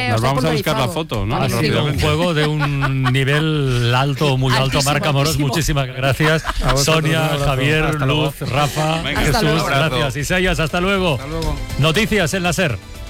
Nos vamos a buscar la puntualizado. foto, ¿no? Ha sido un Rápidamente. juego de un nivel alto, muy alto. Altísimo, Marc Amorós, altísimo. muchísimas gracias. A vosotros, un Sonia, abrazo. Javier, Hasta luego. Luz, Rafa, Venga, Jesús, hasta luego. gracias. Isaías, hasta luego. Hasta luego. Noticias en la SER.